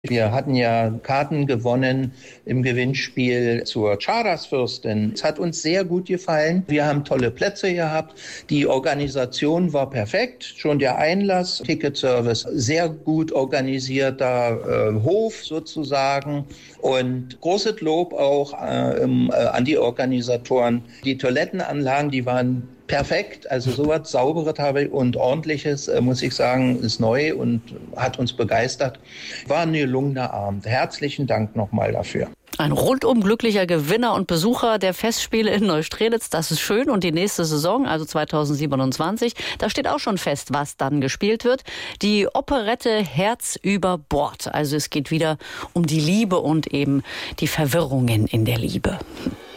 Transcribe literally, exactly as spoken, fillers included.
Wir hatten ja Karten gewonnen im Gewinnspiel zur Tscharasfürstin. Es hat uns sehr gut gefallen. Wir haben tolle Plätze gehabt. Die Organisation war perfekt. Schon der Einlass, Ticketservice, sehr gut organisierter äh, Hof sozusagen. Und großes Lob auch äh, äh, an die Organisatoren. Die Toilettenanlagen, die waren perfekt, also sowas Sauberes habe ich und Ordentliches, äh, muss ich sagen, ist neu und hat uns begeistert. War ein gelungener Abend. Herzlichen Dank nochmal dafür. Ein rundum glücklicher Gewinner und Besucher der Festspiele in Neustrelitz, das ist schön. Und die nächste Saison, also zweitausendsiebenundzwanzig, da steht auch schon fest, was dann gespielt wird. Die Operette Herz über Bord. Also es geht wieder um die Liebe und eben die Verwirrungen in der Liebe.